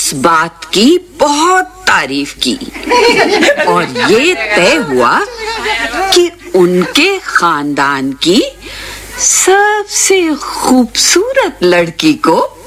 इस बात की बहुत तारीफ की और ये तय हुआ कि उनके खानदान की सबसे खूबसूरत लड़की को